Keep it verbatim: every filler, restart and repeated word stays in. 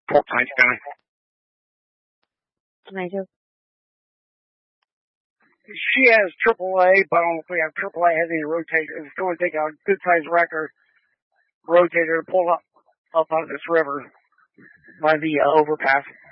Port Pine County. Tomato. She has triple A, but I don't know if we have triple A has any rotator. It's going to take a good sized wrecker rotator to pull up up out of this river by the uh, overpass.